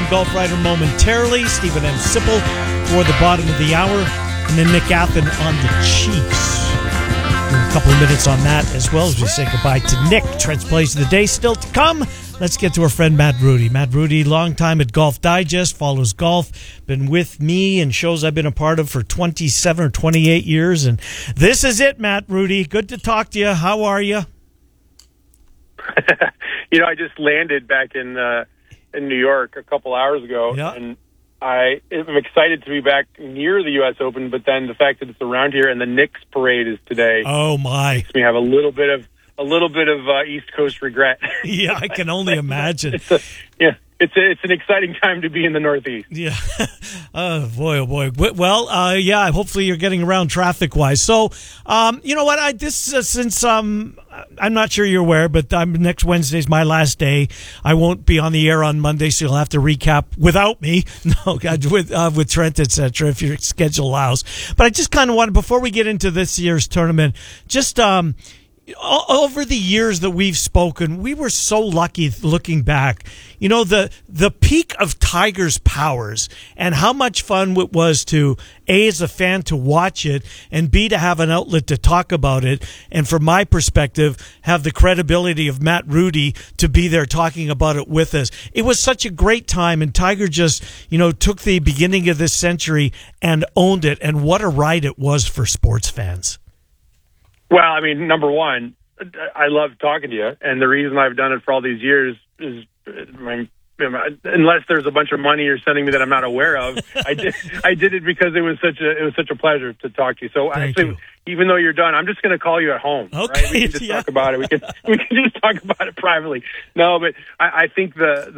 Golf Rider momentarily. Stephen M. Sipple for the bottom of the hour. And then Nick Athen on the Chiefs. A couple of minutes on that as well as we say goodbye to Nick. Trent's Plays of the Day still to come. Let's get to our friend Matt Rudy. Matt Rudy, long time at Golf Digest, follows golf, been with me and shows I've been a part of for 27 or 28 years. And this is it, Matt Rudy. Good to talk to you. How are you? I just landed back in New York a couple hours ago, and I'm excited to be back near the U.S. Open, but then the fact that it's around here and the Knicks parade is today. Oh, my. Makes me have a little bit of East Coast regret. Yeah, I can only imagine. It's an exciting time to be in the Northeast. Yeah. Oh, boy. Well, hopefully you're getting around traffic-wise. So, you know what? Since I'm not sure you're aware, but next Wednesday's my last day. I won't be on the air on Monday, so you'll have to recap without me. No, with Trent, etc., if your schedule allows. But I just kind of wanted, before we get into this year's tournament, just over the years that we've spoken, we were so lucky looking back. The peak of Tiger's powers and how much fun it was to, A, as a fan to watch it, and B, to have an outlet to talk about it. And from my perspective, have the credibility of Matt Rudy to be there talking about it with us. It was such a great time, and Tiger just, took the beginning of this century and owned it. And what a ride it was for sports fans. Well, I mean, number one, I love talking to you, and the reason I've done it for all these years is, unless there's a bunch of money you're sending me that I'm not aware of, I did it because it was such a pleasure to talk to you. So even though you're done, I'm just going to call you at home. Okay, right? We can just talk about it. We can just talk about it privately. No, but I think this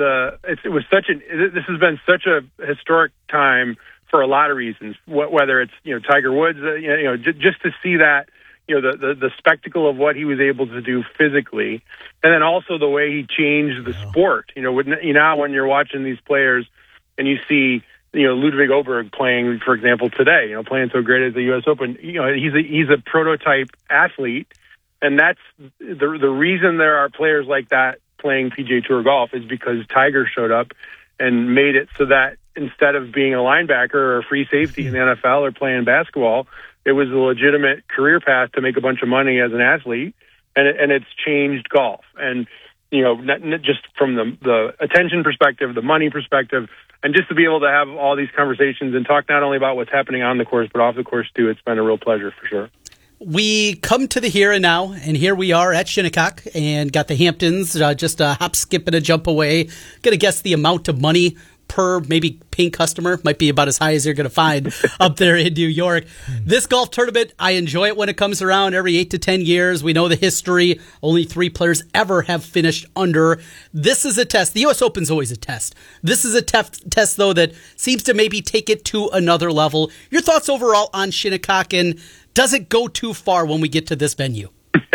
has been such a historic time for a lot of reasons. Whether it's Tiger Woods, just to see that. The spectacle of what he was able to do physically, and then also the way he changed the sport. When you're watching these players and you see, Ludwig Oberg playing, for example, today, playing so great at the U.S. Open, he's a prototype athlete, and that's the reason there are players like that playing PGA Tour golf is because Tiger showed up and made it so that instead of being a linebacker or a free safety in the NFL or playing basketball, it was a legitimate career path to make a bunch of money as an athlete, and it's changed golf. And, not just from the attention perspective, the money perspective, and just to be able to have all these conversations and talk not only about what's happening on the course, but off the course too. It's been a real pleasure for sure. We come to the here and now, and here we are at Shinnecock and got the Hamptons just a hop, skip, and a jump away. Going to guess the amount of money per maybe paying customer might be about as high as you're going to find up there in New York. This golf tournament, I enjoy it when it comes around every 8 to 10 years. We know the history. Only 3 players ever have finished under. This is a test. The U.S. Open's always a test. This is a test, though, that seems to maybe take it to another level. Your thoughts overall on Shinnecock, and does it go too far when we get to this venue?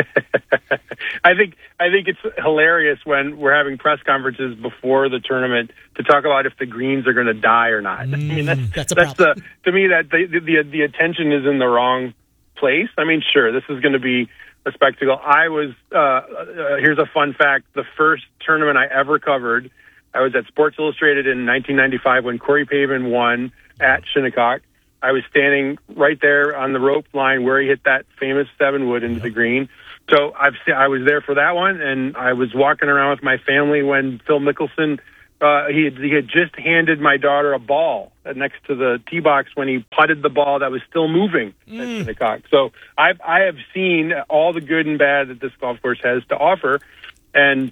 I think it's hilarious when we're having press conferences before the tournament to talk about if the greens are going to die or not. I mean, that's to me that the attention is in the wrong place. I mean, sure, this is going to be a spectacle. I was here's a fun fact: the first tournament I ever covered, I was at Sports Illustrated in 1995 when Corey Pavin won at Shinnecock. I was standing right there on the rope line where he hit that famous 7-wood into the green. So I was there for that one, and I was walking around with my family when Phil Mickelson, he had just handed my daughter a ball next to the tee box when he putted the ball that was still moving at Shinnecock. So I have seen all the good and bad that this golf course has to offer, and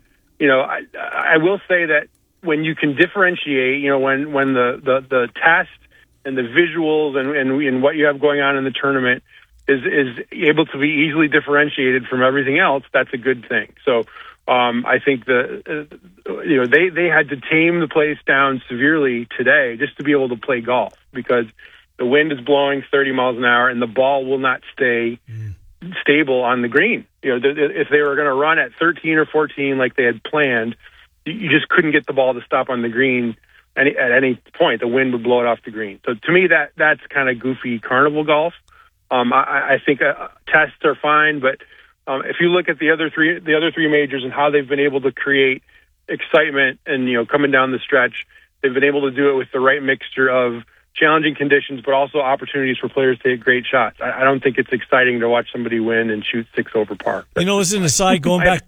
I will say that when you can differentiate, when the test and the visuals and what you have going on in the tournament is able to be easily differentiated from everything else, that's a good thing. So I think they had to tame the place down severely today just to be able to play golf, because the wind is blowing 30 miles an hour and the ball will not stay stable on the green. If they were going to run at 13 or 14 like they had planned, you just couldn't get the ball to stop on the green. At any point, the wind would blow it off the green. So to me, that's kind of goofy carnival golf. I think tests are fine, but if you look at the other three majors and how they've been able to create excitement and coming down the stretch, They've been able to do it with the right mixture of challenging conditions, but also opportunities for players to hit great shots. I don't think it's exciting to watch somebody win and shoot 6 over par. As an aside, going back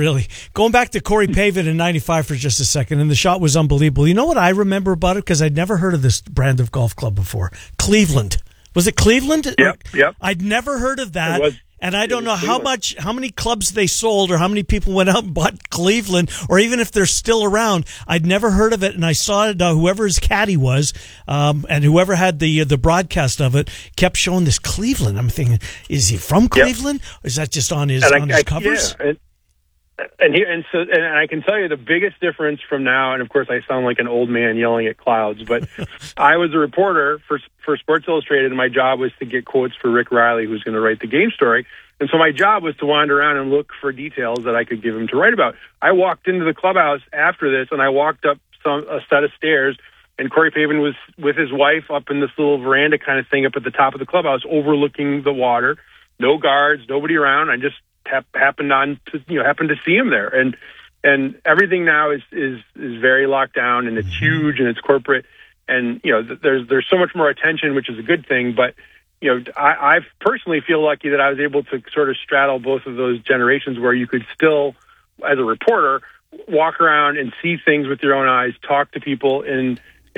to Corey Pavin in '95 for just a second, and the shot was unbelievable. You know what I remember about it? Because I'd never heard of this brand of golf club before. Cleveland. Was it Cleveland? Yep. I'd never heard of that. And I don't know how many clubs they sold or how many people went out and bought Cleveland, or even if they're still around. I'd never heard of it, and I saw it. Whoever his caddy was, and whoever had the broadcast of it, kept showing this Cleveland. I'm thinking, is he from Cleveland? Or is that just on his covers? Yeah. And I can tell you the biggest difference from now, and of course I sound like an old man yelling at clouds, but I was a reporter for Sports Illustrated, and my job was to get quotes for Rick Riley, who's going to write the game story. And so my job was to wander around and look for details that I could give him to write about. I walked into the clubhouse after this, and I walked up a set of stairs, and Corey Pavin was with his wife up in this little veranda kind of thing up at the top of the clubhouse, overlooking the water. No guards, nobody around. I just happened to see him there, and everything now is very locked down, and it's huge and it's corporate, and there's so much more attention, which is a good thing. But I personally feel lucky that I was able to sort of straddle both of those generations, where you could still, as a reporter, walk around and see things with your own eyes, talk to people in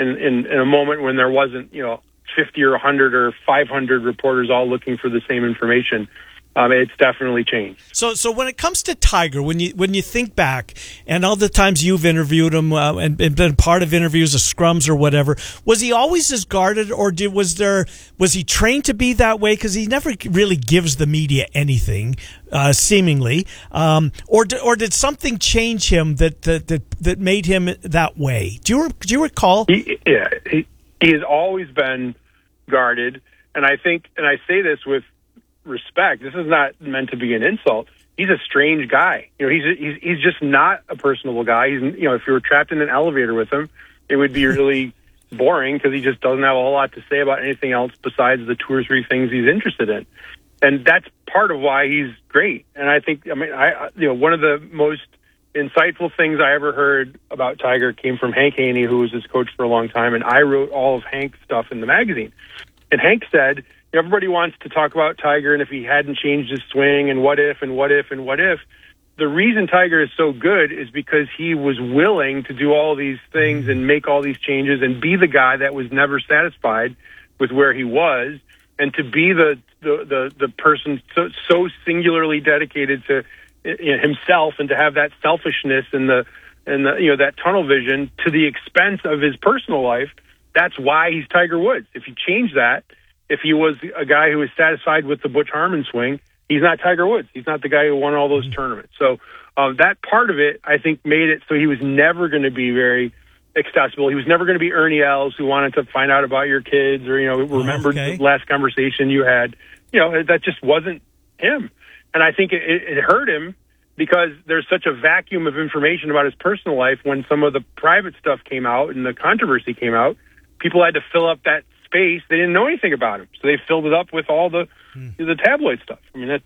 a moment when there wasn't 50 or 100 or 500 reporters all looking for the same information. It's definitely changed. So when it comes to Tiger, when you think back, and all the times you've interviewed him and been part of interviews of scrums or whatever, was he always as guarded, or was he trained to be that way? Because he never really gives the media anything, seemingly, or did something change him that made him that way? Do you recall? He has always been guarded, and I think, and I say this with respect, this is not meant to be an insult. He's a strange guy. He's just not a personable guy. If you were trapped in an elevator with him, it would be really boring, because he just doesn't have a whole lot to say about anything else besides the 2 or 3 things he's interested in. And that's part of why he's great. And I think, one of the most insightful things I ever heard about Tiger came from Hank Haney, who was his coach for a long time, and I wrote all of Hank's stuff in the magazine. And Hank said, everybody wants to talk about Tiger and if he hadn't changed his swing and what if and what if and what if. The reason Tiger is so good is because he was willing to do all these things and make all these changes and be the guy that was never satisfied with where he was, and to be the person so singularly dedicated to himself, and to have that selfishness and the that tunnel vision to the expense of his personal life. That's why he's Tiger Woods. If you change that, if he was a guy who was satisfied with the Butch Harmon swing, he's not Tiger Woods. He's not the guy who won all those tournaments. So that part of it, I think, made it so he was never going to be very accessible. He was never going to be Ernie Els, who wanted to find out about your kids, or remembered the last conversation you had. That just wasn't him. And I think it hurt him, because there's such a vacuum of information about his personal life. When some of the private stuff came out and the controversy came out, people had to fill up that space. They didn't know anything about him, so they filled it up with all the tabloid stuff. I mean,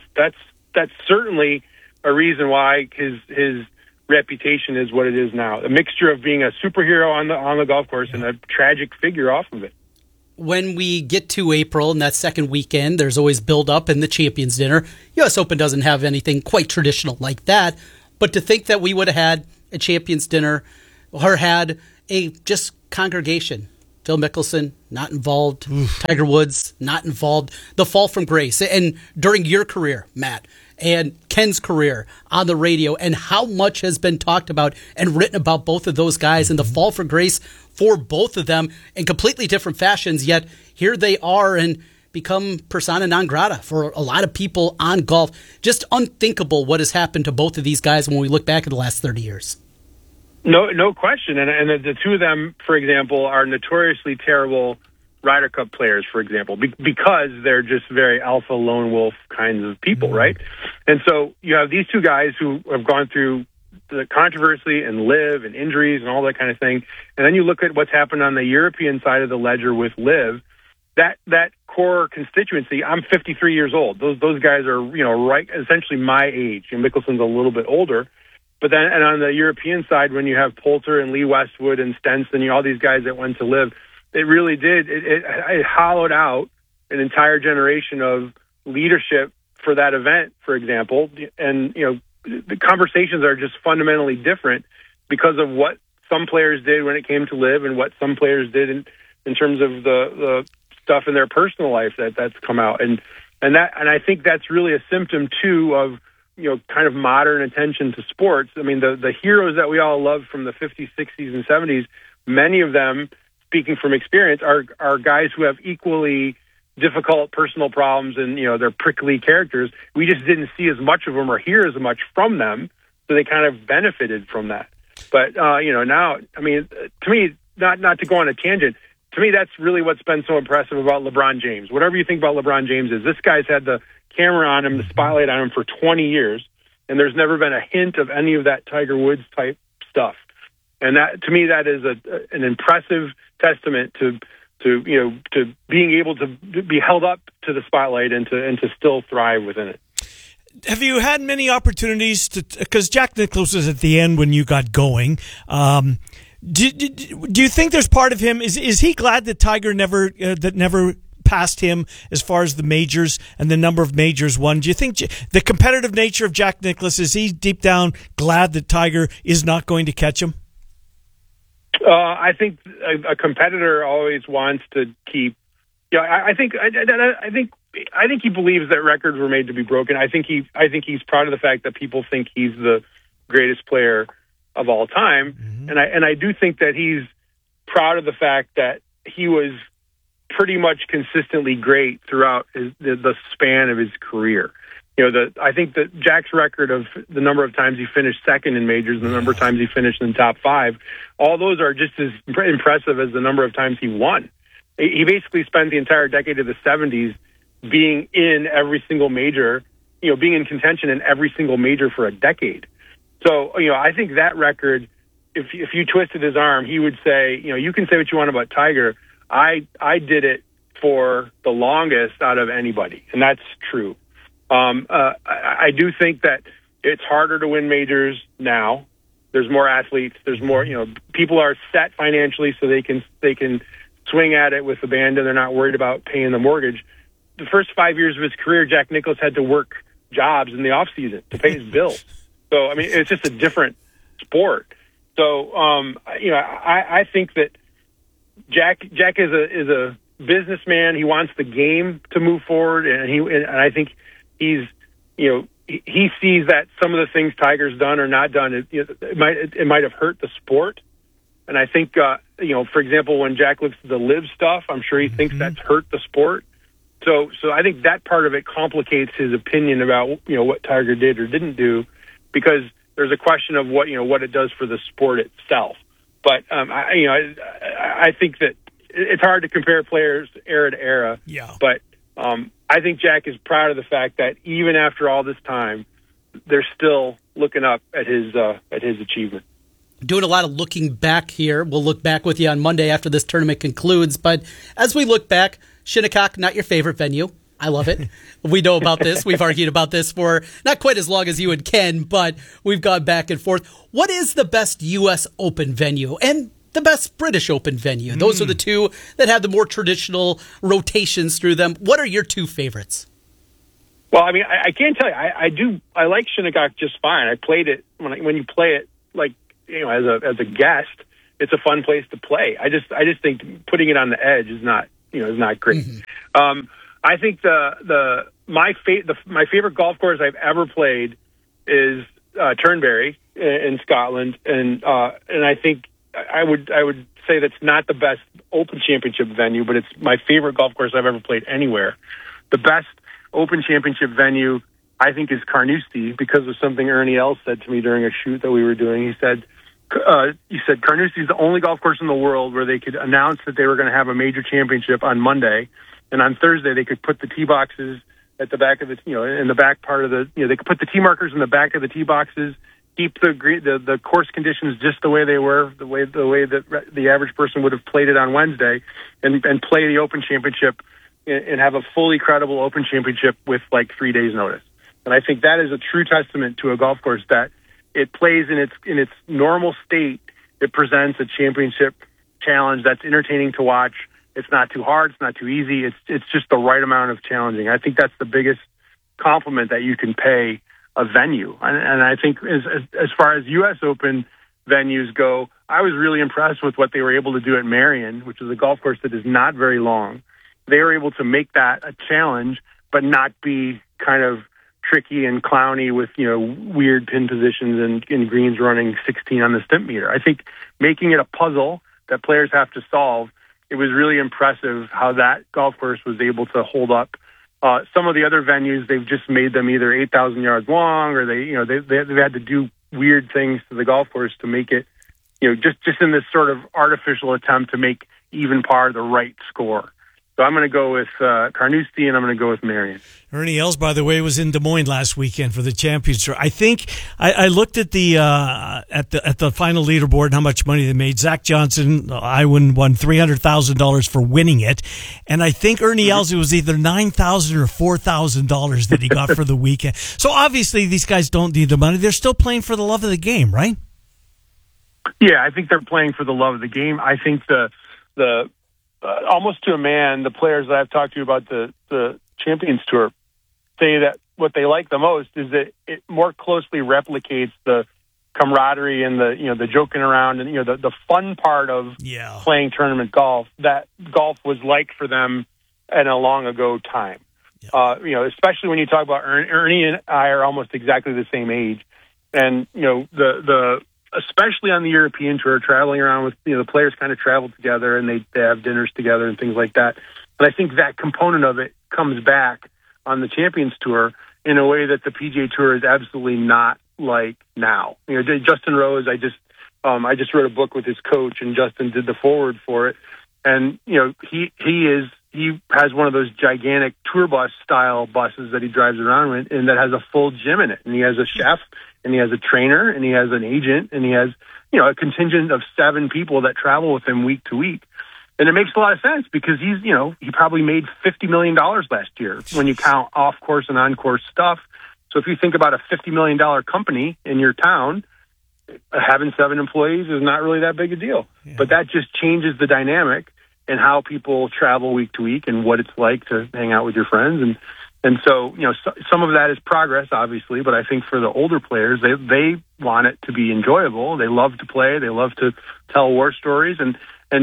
that's certainly a reason why his reputation is what it is now. A mixture of being a superhero on the golf course and a tragic figure off of it. When we get to April and that second weekend, there's always build-up and the Champions Dinner. U.S. Open doesn't have anything quite traditional like that, but to think that we would have had a Champions Dinner or had a just congregation, Phil Mickelson, not involved, Tiger Woods, not involved, the fall from grace, and during your career, Matt, and Ken's career on the radio, and how much has been talked about and written about both of those guys, and the fall from grace for both of them in completely different fashions, yet here they are and become persona non grata for a lot of people on golf. Just unthinkable what has happened to both of these guys when we look back at the last 30 years. No question. And the two of them, for example, are notoriously terrible Ryder Cup players, for example, because they're just very alpha lone wolf kinds of people, right? And so you have these two guys who have gone through the controversy and LIV and injuries and all that kind of thing. And then you look at what's happened on the European side of the ledger with LIV. That core constituency, I'm 53 years old. Those guys are, right, essentially my age. And Mickelson's a little bit older. But then, and on the European side, when you have Poulter and Lee Westwood and Stenson, all these guys that went to live, it really did. It hollowed out an entire generation of leadership for that event, for example. And, the conversations are just fundamentally different because of what some players did when it came to live and what some players did in terms of the stuff in their personal life that's come out. And I think that's really a symptom too of, kind of modern attention to sports. I mean, the heroes that we all love from the 50s, 60s, and 70s, many of them, speaking from experience, are guys who have equally difficult personal problems and, they're prickly characters. We just didn't see as much of them or hear as much from them, so they kind of benefited from that. But, now, I mean, to me, not to go on a tangent, to me, that's really what's been so impressive about LeBron James. Whatever you think about LeBron James is, this guy's had the camera on him, the spotlight on him for 20 years, and there's never been a hint of any of that Tiger Woods type stuff. And that, to me, that is an impressive testament to being able to be held up to the spotlight and to still thrive within it. Have you had many opportunities because Jack Nicklaus was at the end when you got going? Do you think there's part of him? Is he glad that Tiger never passed him as far as the majors and the number of majors won? Do you think the competitive nature of Jack Nicklaus, is he deep down glad that Tiger is not going to catch him? I think a competitor always wants to keep. I think he believes that records were made to be broken. I think he's proud of the fact that people think he's the greatest player of all time, and I do think that he's proud of the fact that he was pretty much consistently great throughout the span of his career. I think that Jack's record of the number of times he finished second in majors and the number of times he finished in the top five, all those are just as impressive as the number of times he won. He basically spent the entire decade of the 70s being in every single major, being in contention in every single major for a decade. So, I think that record, if you twisted his arm, he would say, you can say what you want about Tiger. I did it for the longest out of anybody, and that's true. I do think that it's harder to win majors now. There's more athletes. There's more, people are set financially so they can swing at it with abandon. They're not worried about paying the mortgage. The first 5 years of his career, Jack Nicklaus had to work jobs in the off season to pay his bills. So, I mean, it's just a different sport. So, I think that Jack is a businessman. He wants the game to move forward, and I think he sees that some of the things Tiger's done or not done, it might have hurt the sport. And I think, for example, when Jack looks at the live stuff, I'm sure he thinks that's hurt the sport. So I think that part of it complicates his opinion about, what Tiger did or didn't do, because there's a question of what it does for the sport itself. But, I think that it's hard to compare players era to era. Yeah. But, I think Jack is proud of the fact that even after all this time, they're still looking up at his achievement. Doing a lot of looking back here. We'll look back with you on Monday after this tournament concludes. But as we look back, Shinnecock, not your favorite venue. I love it. We know about this. We've argued about this for not quite as long as you and Ken, but we've gone back and forth. What is the best U.S. Open venue and the best British Open venue? Those are the two that have the more traditional rotations through them. What are your two favorites? Well, I mean, I can't tell you. I like Shinnecock just fine. I played it when you play it as a guest. It's a fun place to play. I just think putting it on the edge is not great. I think my favorite golf course I've ever played is Turnberry in Scotland, and I think I would say that's not the best Open Championship venue, but it's my favorite golf course I've ever played anywhere. The best Open Championship venue, I think, is Carnoustie, because of something Ernie Els said to me during a shoot that we were doing. He said Carnoustie is the only golf course in the world where they could announce that they were going to have a major championship on Monday, and on Thursday they could put the tee boxes at the back of in the back part of they could put the tee markers in the back of the tee boxes, keep the course conditions just the way they were, the way that the average person would have played it on Wednesday, and play the Open Championship and have a fully credible Open Championship with like 3 days notice. And I think that is a true testament to a golf course that it plays in its normal state. It presents a championship challenge that's entertaining to watch. It's not too hard. It's not too easy. It's just the right amount of challenging. I think that's the biggest compliment that you can pay a venue. And I think as far as U.S. Open venues go, I was really impressed with what they were able to do at Marion, which is a golf course that is not very long. They were able to make that a challenge, but not be kind of tricky and clowny with, weird pin positions and greens running 16 on the Stimpmeter. I think making it a puzzle that players have to solve, it was really impressive how that golf course was able to hold up. Some of the other venues, they've just made them either 8,000 yards long, or they've had to do weird things to the golf course to make it, just in this sort of artificial attempt to make even par the right score. So I'm going to go with Carnoustie, and I'm going to go with Marion. Ernie Els, by the way, was in Des Moines last weekend for the Champions Tour. I think I looked at the final leaderboard and how much money they made. Zach Johnson, Iwin, won $300,000 for winning it, and I think Ernie Els, it was either $9,000 or $4,000 that he got for the weekend. So obviously these guys don't need the money; they're still playing for the love of the game, right? Yeah, I think they're playing for the love of the game. I think the almost to a man, the players that I've talked to about the Champions Tour say that what they like the most is that it more closely replicates the camaraderie and the joking around and the fun part of playing tournament golf that golf was like for them in a long ago time. Especially when you talk about Ernie and I are almost exactly the same age, and the especially on the European Tour, traveling around with, the players kind of travel together and they have dinners together and things like that. But I think that component of it comes back on the Champions Tour in a way that the PGA Tour is absolutely not like now. Justin Rose, I just wrote a book with his coach, and Justin did the forward for it. And, he has one of those gigantic tour bus style buses that he drives around with, and that has a full gym in it. And he has a chef, and he has a trainer, and he has an agent, and he has, a contingent of 7 people that travel with him week to week. And it makes a lot of sense because he probably made $50 million last year when you count off course and on course stuff. So if you think about a $50 million company in your town, having 7 employees is not really that big a deal. Yeah. But that just changes the dynamic and how people travel week to week and what it's like to hang out with your friends. And so, some of that is progress, obviously, but I think for the older players, they want it to be enjoyable. They love to play. They love to tell war stories. And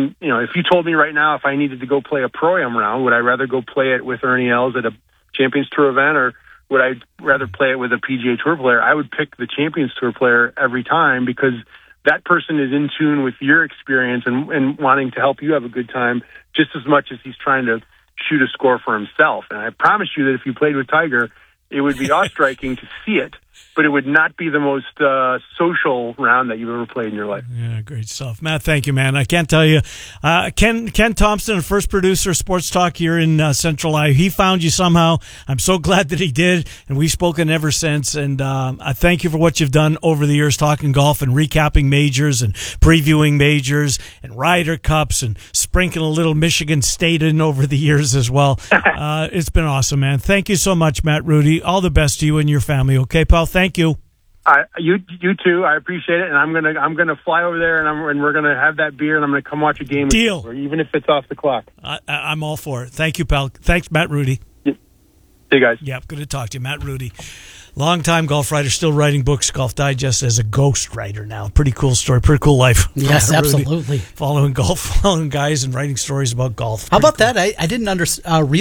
if you told me right now, if I needed to go play a Pro-Am round, would I rather go play it with Ernie Els at a Champions Tour event, or would I rather play it with a PGA Tour player? I would pick the Champions Tour player every time, because that person is in tune with your experience and wanting to help you have a good time just as much as he's trying to shoot a score for himself. And I promise you that if you played with Tiger, it would be awe-striking to see it, but it would not be the most social round that you've ever played in your life. Yeah, great stuff. Matt, thank you, man. I can't tell you. Ken Thompson, the first producer of Sports Talk here in Central Iowa, he found you somehow. I'm so glad that he did, and we've spoken ever since. And I thank you for what you've done over the years, talking golf and recapping majors and previewing majors and Ryder Cups and sprinkling a little Michigan State in over the years as well. It's been awesome, man. Thank you so much, Matt Rudy. All the best to you and your family. Okay, pal? Thank you. You too. I appreciate it, and I'm gonna fly over there, and we're gonna have that beer, and I'm gonna come watch a game. Deal. With you, even if it's off the clock. I'm all for it. Thank you, pal. Thanks, Matt Rudy. See you guys. Yeah, good to talk to you, Matt Rudy. Long-time golf writer, still writing books, Golf Digest as a ghost writer now. Pretty cool story, pretty cool life. Yes, absolutely. Following golf, following guys and writing stories about golf. How about that? I didn't realize